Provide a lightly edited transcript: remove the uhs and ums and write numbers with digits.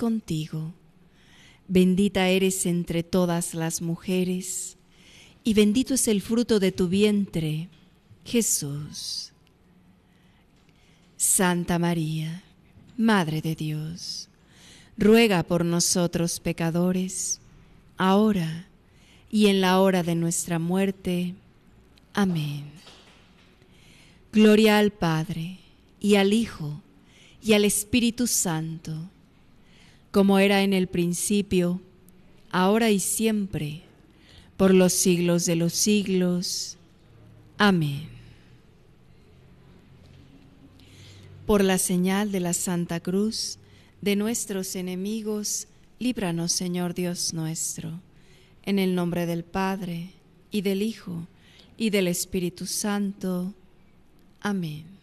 contigo. Bendita eres entre todas las mujeres, y bendito es el fruto de tu vientre, Jesús. Santa María, Madre de Dios, ruega por nosotros pecadores, ahora y en la hora de nuestra muerte. Amén. Gloria al Padre, y al Hijo, y al Espíritu Santo, como era en el principio, ahora y siempre, por los siglos de los siglos. Amén. Por la señal de la Santa Cruz de nuestros enemigos, líbranos, Señor Dios nuestro, en el nombre del Padre, y del Hijo, y del Espíritu Santo. Amén.